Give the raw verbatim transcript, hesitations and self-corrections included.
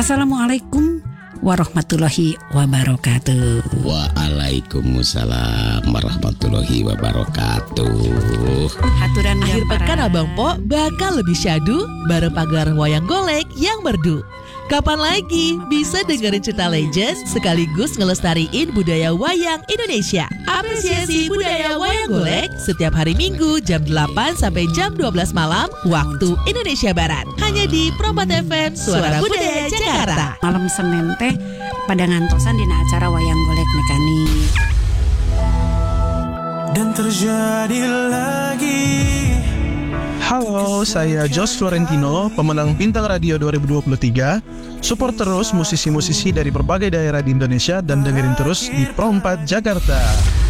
Assalamualaikum warahmatullahi wabarakatuh. Waalaikumsalam warahmatullahi wabarakatuh. Haturan Akhir pekan Abang Po bakal lebih syadu bareng pagelaran wayang golek yang merdu. Kapan lagi bisa dengerin cerita legend sekaligus ngelestariin budaya wayang Indonesia. Apresiasi budaya wayang golek setiap hari Minggu jam delapan sampai jam dua belas malam waktu Indonesia Barat. Hanya di Prompat F M Suara Budaya Jakarta. Malam Senin teh pada ngantosan dina acara wayang golek mekanik. Dan terjadi lagi. Halo, saya Jos Florentino, pemenang Bintang Radio dua ribu dua puluh tiga. Support terus musisi-musisi dari berbagai daerah di Indonesia dan dengerin terus di Prompat Jakarta.